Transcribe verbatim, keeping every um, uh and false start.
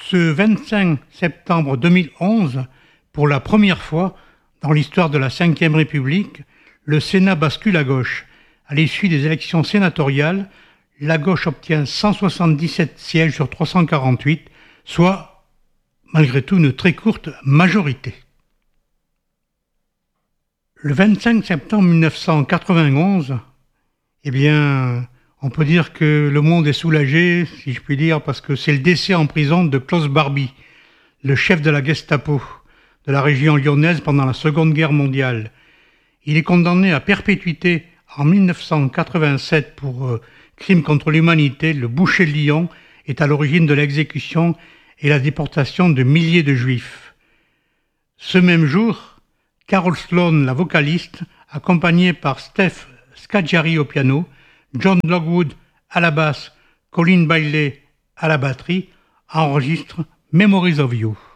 Ce vingt-cinq septembre deux mille onze, pour la première fois dans l'histoire de la cinquième République, le Sénat bascule à gauche. À l'issue des élections sénatoriales, la gauche obtient cent soixante-dix-sept sièges sur trois cent quarante-huit, soit, malgré tout, une très courte majorité. Le vingt-cinq septembre mille neuf cent quatre-vingt-onze, eh bien, on peut dire que le monde est soulagé, si je puis dire, parce que c'est le décès en prison de Klaus Barbie, le chef de la Gestapo de la région lyonnaise pendant la Seconde Guerre mondiale. Il est condamné à perpétuité en mille neuf cent quatre-vingt-sept pour euh, crime contre l'humanité. Le boucher de Lyon est à l'origine de l'exécution et la déportation de milliers de juifs. Ce même jour, Carol Sloan, la vocaliste, accompagnée par Steph Scaggiari au piano, John Logwood à la basse, Colin Bailey à la batterie, enregistre Memories of You.